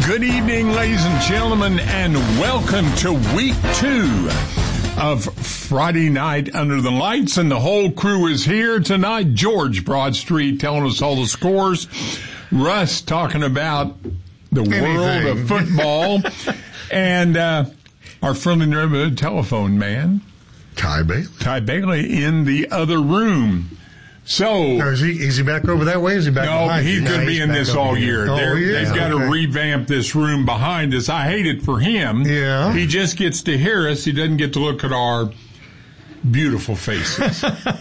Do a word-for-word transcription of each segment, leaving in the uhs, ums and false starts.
Good evening, ladies and gentlemen, and welcome to week two of Friday Night Under the Lights, and the whole crew is here tonight. George Broadstreet telling us all the scores. Russ talking about the Anything. world of football. and uh, our friendly neighborhood telephone man, Ty Bailey. Ty Bailey, in the other room. So, Now, is he is he back over that way? Is he back no, behind he's you? going to No, be he's in back this over all here. year. Oh, They're- yeah, They've got to okay. revamp this room behind us. I hate it for him. Yeah. He just gets to hear us. He doesn't get to look at our beautiful faces.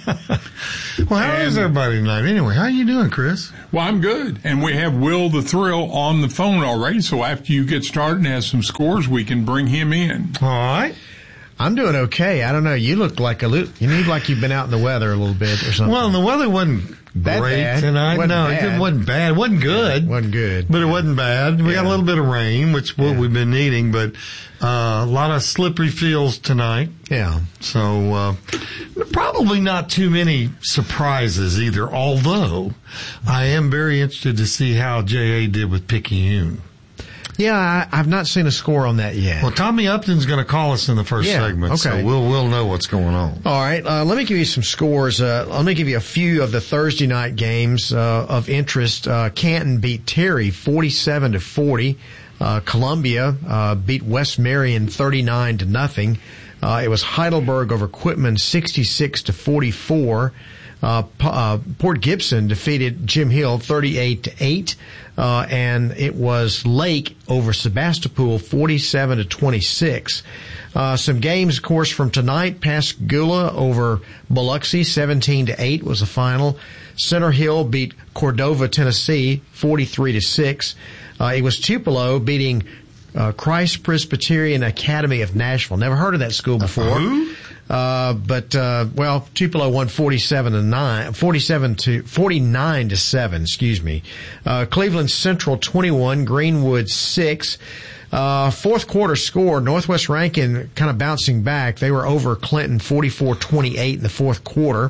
Well, how is And- everybody tonight? Anyway, how you doing, Chris? Well, I'm good. And we have Will the Thrill on the phone already. So after you get started and have some scores, we can bring him in. All right. I'm doing okay. I don't know. You look like a lo- you need like you've been out in the weather a little bit or something. Well, the weather wasn't That great bad. tonight. Wasn't no, bad. it wasn't bad. It wasn't good. wasn't good. But it wasn't bad. We got Yeah. a little bit of rain, which is what Yeah. we've been needing, but uh, a lot of slippery fields tonight. Yeah. So uh, probably not too many surprises either, although I am very interested to see how J A did with Picayune. Yeah, I, I've not seen a score on that yet. Well, Tommy Upton's going to call us in the first Yeah, segment, so okay. we'll we'll know what's going on. All right, uh, let me give you some scores. Uh, let me give you a few of the Thursday night games uh, of interest. Uh, Canton beat Terry forty-seven to forty. Uh, Columbia uh, beat West Marion thirty-nine to nothing. Uh, it was Heidelberg over Quitman sixty-six to forty-four. Uh, P- uh, Port Gibson defeated Jim Hill thirty-eight to eight. Uh, and it was Lake over Sebastopol forty-seven to twenty-six. Uh, some games, of course, from tonight. Pascagoula over Biloxi seventeen to eight was the final. Center Hill beat Cordova, Tennessee forty-three to six. Uh, it was Tupelo beating uh, Christ Presbyterian Academy of Nashville. Never heard of that school before. Who? Uh, but, uh, well, Tupelo won forty-seven to nine, forty-seven to, forty-nine to seven, excuse me. Uh, Cleveland Central twenty-one, Greenwood six. Uh, fourth quarter score, Northwest Rankin kind of bouncing back. They were over Clinton forty-four twenty-eight in the fourth quarter.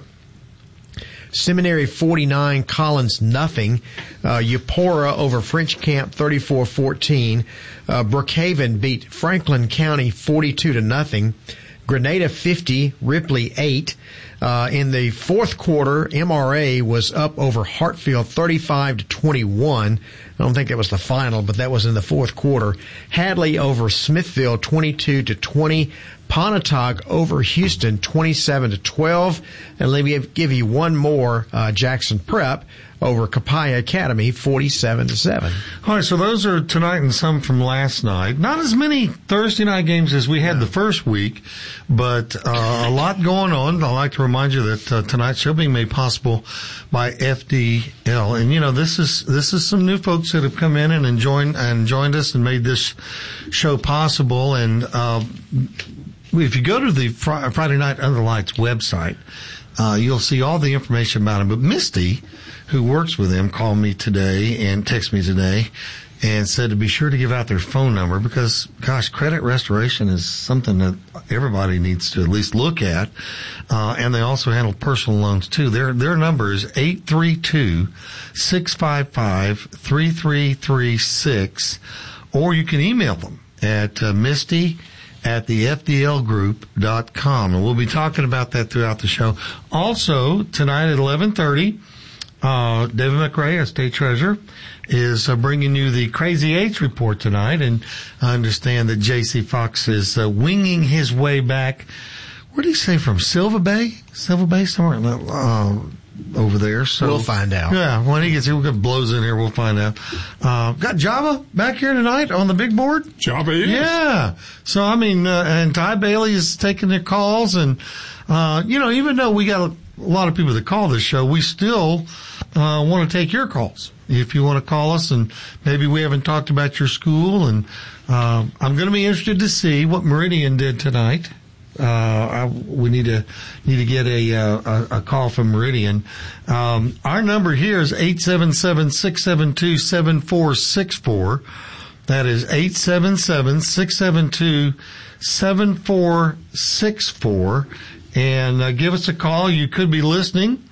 Seminary forty-nine, Collins nothing. Uh, Eupora over French Camp thirty-four fourteen. Uh, Brookhaven beat Franklin County forty-two to nothing. Grenada fifty, Ripley eight. Uh, in the fourth quarter, M R A was up over Hartfield thirty-five to twenty-one. I don't think that was the final, but that was in the fourth quarter. Hadley over Smithville twenty-two to twenty. Pontotoc over Houston twenty-seven to twelve. And let me give, give you one more, uh, Jackson Prep over Copiah Academy forty-seven to seven. All right, so those are tonight and some from last night. Not as many Thursday night games as we had the first week, but uh, a lot going on. I'd like to remind you that uh, tonight's show being made possible by F D L. And, you know, this is this is some new folks that have come in and, enjoyed, and joined us and made this show possible. And uh, if you go to the Fri- Friday Night Under the Lights website, uh, you'll see all the information about him. But Misty, who works with him, called me today and texted me today and said to be sure to give out their phone number because, gosh, credit restoration is something that everybody needs to at least look at. Uh, and they also handle personal loans too. Their, their number is eight three two, six five five, three three three six, or you can email them at uh, Misty at the F D L group dot com. And we'll be talking about that throughout the show. Also, tonight at eleven thirty, Uh, David McRae, our state treasurer, is uh, bringing you the Crazy Eights report tonight, and I understand that J C Fox is uh, winging his way back. Where did he say from? Silver Bay? Silver Bay, somewhere uh, over there. So We'll find out. Yeah, when he gets here, we'll get blows in here. We'll find out. Uh, got Java back here tonight on the big board. Java is. Yeah. So I mean, uh, and Ty Bailey is taking their calls, and uh, you know, even though we got a lot of people that call this show, we still uh, want to take your calls. If you want to call us, and maybe we haven't talked about your school, and uh, I'm going to be interested to see what Meridian did tonight. Uh, I, we need to need to get a uh, a, a call from Meridian. Um, our number here is eight seven seven, six seven two, seven four six four. That is eight seven seven, six seven two, seven four six four. And uh, give us a call. You could be listening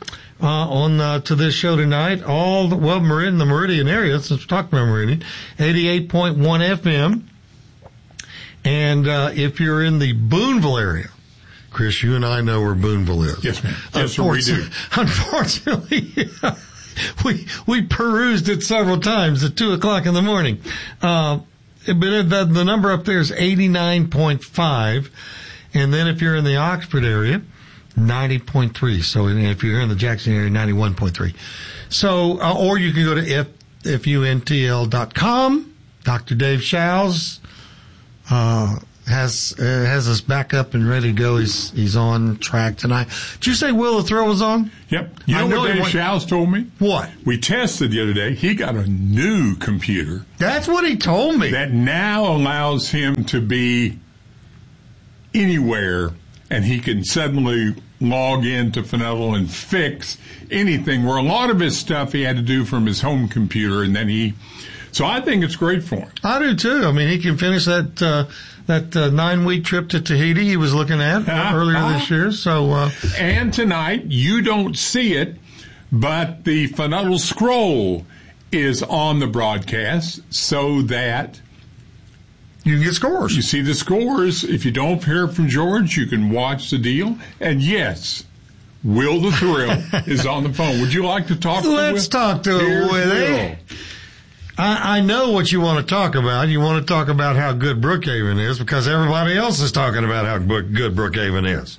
uh, on uh, to this show tonight. All the, well, Meridian, the Meridian area, since we're talking about Meridian, eighty-eight point one F M. And uh, if you're in the Boonville area, Chris, you and I know where Boonville is. Yes, ma'am. Yes, sir, we do. Unfortunately, we we perused it several times at two o'clock in the morning. Uh, but the, the number up there is eighty-nine point five. And then if you're in the Oxford area, ninety point three. So if you're in the Jackson area, ninety-one point three. So, uh, or you can go to F, F U N T L dot com. Doctor Dave Shows, uh, has, uh, has us back up and ready to go. He's, he's on track tonight. Did you say Will the Thrill was on? Yep. You know, know what Dave went, Shows told me? What? We tested the other day. He got a new computer. That's what he told me. That now allows him to be anywhere, and he can suddenly log into Finettle and fix anything, where a lot of his stuff he had to do from his home computer, and then he, so I think it's great for him. I do too. I mean, he can finish that, uh, that uh, nine-week trip to Tahiti he was looking at uh, earlier uh, this year. So, uh, and tonight, you don't see it, but the Finettle scroll is on the broadcast so that you can get scores. You see the scores. If you don't hear from George, you can watch the deal. And yes, Will the Thrill is on the phone. Would you like to talk to Will? Let's talk to Will. Eh? I, I know what you want to talk about. You want to talk about how good Brookhaven is because everybody else is talking about how good Brookhaven is.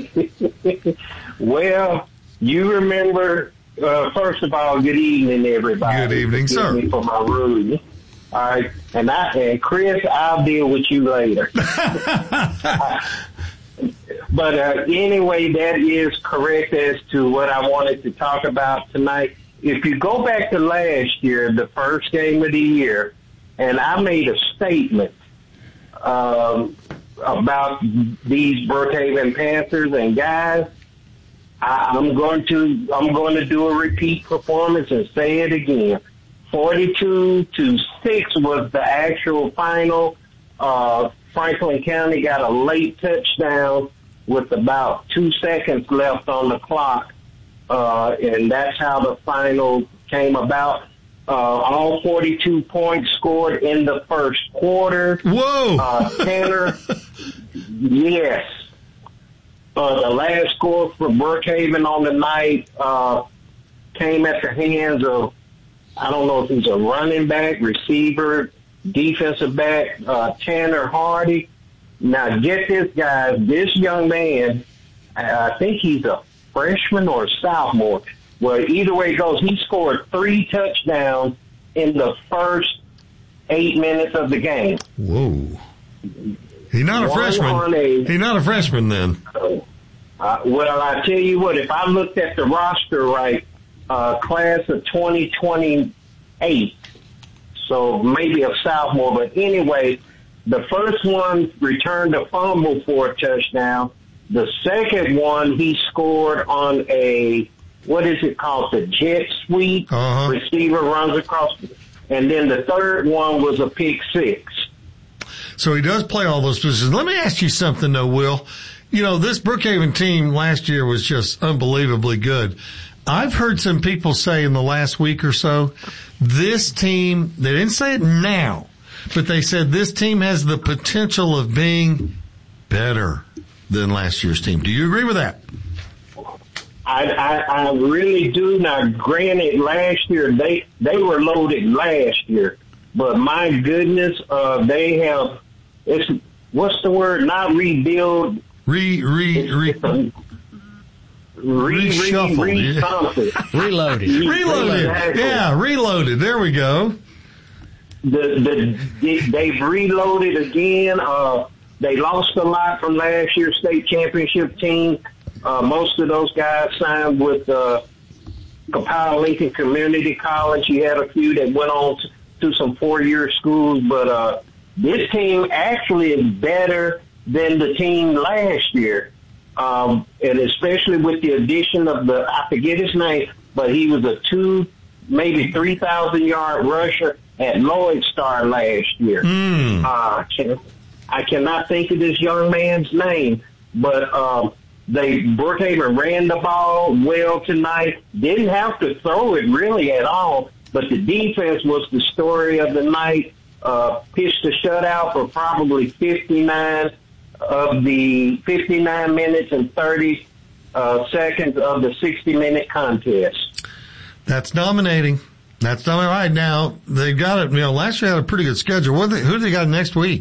Well, you remember, uh, first of all, good evening, everybody. Good evening, Forgive sir. me for my rudeness. All right, and I and Chris, I'll deal with you later. uh, but uh, anyway, that is correct as to what I wanted to talk about tonight. If you go back to last year, the first game of the year, and I made a statement um, about these Brookhaven Panthers and guys, I, I'm going to I'm going to do a repeat performance and say it again. forty-two to six was the actual final. Uh, Franklin County got a late touchdown with about two seconds left on the clock. Uh, and that's how the final came about. Uh, all forty-two points scored in the first quarter. Whoa! Uh, Tanner, yes. Uh, the last score for Brookhaven on the night, uh, came at the hands of, I don't know if he's a running back, receiver, defensive back, uh, Tanner Hardy. Now, get this, guys. This young man, I think he's a freshman or a sophomore. Well, either way it goes, he scored three touchdowns in the first eight minutes of the game. Whoa. He's not a freshman. A, he's not a freshman then. Uh, well, I tell you what, if I looked at the roster right, Uh, class of twenty twenty-eight, so maybe a sophomore. But anyway, the first one returned a fumble for a touchdown. The second one he scored on a, what is it called, the jet sweep. Uh-huh. Receiver runs across. And then the third one was a pick six. So he does play all those positions. Let me ask you something, though, Will. You know, this Brookhaven team last year was just unbelievably good. I've heard some people say in the last week or so, this team, they didn't say it now, but they said this team has the potential of being better than last year's team. Do you agree with that? I, I, I really do. Now, granted, last year, they, they were loaded last year, but my goodness, uh, they have, it's, what's the word, not rebuild. Re, re, re. re Re, Reshuffled. re, re something. Reloaded. Reloaded. Exactly. Yeah, reloaded. There we go. The, the, they've reloaded again. Uh, they lost a lot from last year's state championship team. Uh, most of those guys signed with uh, Copiah Lincoln Community College. You had a few that went on to, to some four-year schools, but uh, this team actually is better than the team last year. Um, and especially with the addition of the, I forget his name, but he was a two, maybe three thousand yard rusher at Lloyd Star last year. Mm. Uh, can, I cannot think of this young man's name, but um, they Brookhaven ran the ball well tonight. Didn't have to throw it really at all, but the defense was the story of the night. Uh, pitched a shutout for probably fifty-nine of the fifty-nine minutes and thirty uh, seconds of the sixty-minute contest. That's dominating. That's dominating. Right now, they got it. You know, last year had a pretty good schedule. What they, who do they got next week?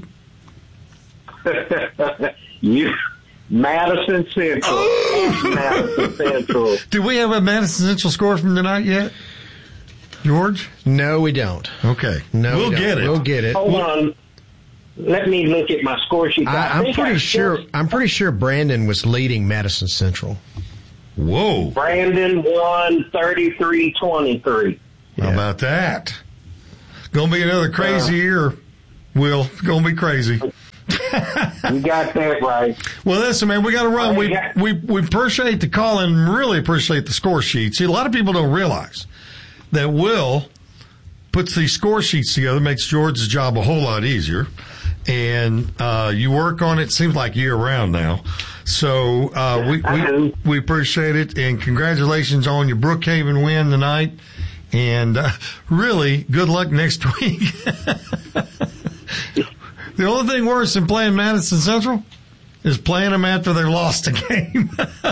you, Madison Central. Oh! Madison Central. Do we have a Madison Central score from tonight yet, George? No, we don't. Okay. No, we'll we get it. We'll get it. Hold on. Let me look at my score sheet. I, I'm pretty sure. I'm pretty sure Brandon was leading Madison Central. Whoa. Brandon won thirty-three twenty-three. How Yeah. about that? Gonna be another crazy uh, year, Will. Gonna be crazy. You got that right. Well, listen, man, we got to run. We, we we appreciate the call and really appreciate the score sheet. See, a lot of people don't realize that Will puts these score sheets together, makes George's job a whole lot easier, and uh, you work on it. Seems like year round now. So uh, we we we appreciate it, and congratulations on your Brookhaven win tonight. And uh, really, good luck next week. The only thing worse than playing Madison Central is playing them after they lost a game.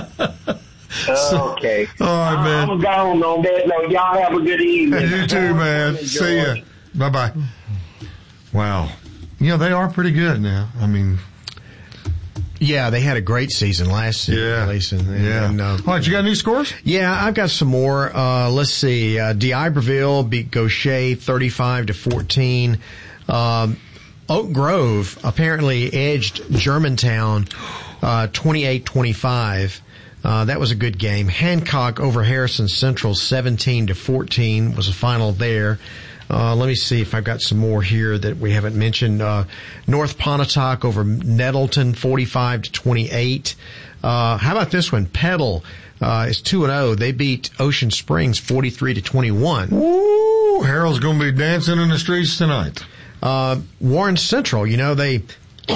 So, okay. All right, man. I'm gone on that. No, y'all have a good evening. You too, man. See ya. Bye-bye. Wow. You know, they are pretty good now. I mean... Yeah, they had a great season last season. Yeah. Least, and, yeah. And, uh, All right, you got new scores? Yeah, I've got some more. Uh, let's see. Uh, D'Iberville beat Gaucher thirty-five to fourteen. Um, Oak Grove apparently edged Germantown uh, twenty-eight twenty-five. Uh, that was a good game. Hancock over Harrison Central seventeen to fourteen was the final there. Uh, let me see if I've got some more here that we haven't mentioned. Uh, North Pontotoc over Nettleton, forty-five to twenty-eight. Uh, how about this one? Petal, uh, is two and oh. They beat Ocean Springs forty-three to twenty-one. Woo! Harold's gonna be dancing in the streets tonight. Uh, Warren Central, you know, they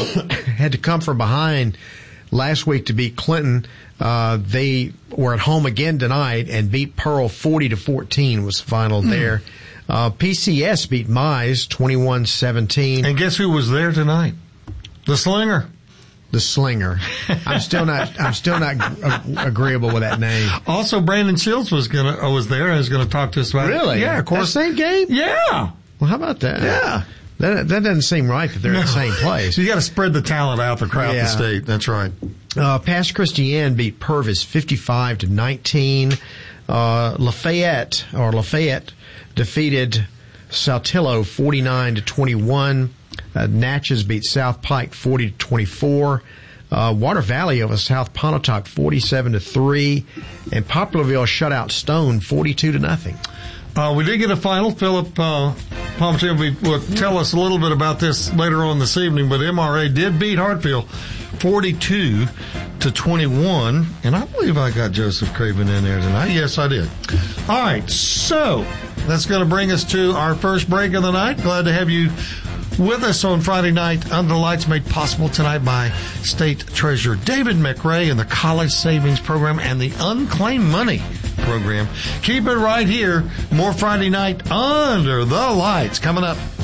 had to come from behind last week to beat Clinton. Uh, they were at home again tonight and beat Pearl forty to fourteen was the final mm. there. Uh, P C S beat Mize twenty-one seventeen. And guess who was there tonight? The Slinger. The Slinger. I'm still not, I'm still not ag- agreeable with that name. Also, Brandon Shields was gonna, uh, was there and was gonna talk to us about really? it. Yeah, of course. That same game? Yeah. Well, how about that? Yeah. That, that doesn't seem right that they're no. in the same place. You gotta spread the talent out throughout yeah. the state. That's right. Uh, Pass Christian beat Purvis fifty-five to nineteen. Uh, Lafayette, or Lafayette, defeated Saltillo forty-nine to twenty-one. Uh, Natchez beat South Pike forty to twenty-four. Uh, Water Valley over South Pontotoc forty-seven to three. And Poplarville shut out Stone forty-two to nothing. Uh, we did get a final. Philip uh, Palmatier will tell us a little bit about this later on this evening, but M R A did beat Hartfield forty-two to twenty-one, and I believe I got Joseph Craven in there tonight. Yes, I did. All right, so that's going to bring us to our first break of the night. Glad to have you with us on Friday night under the lights, made possible tonight by State Treasurer David McRae and the College Savings Program and the Unclaimed Money Program. Keep it right here. More Friday night under the lights coming up.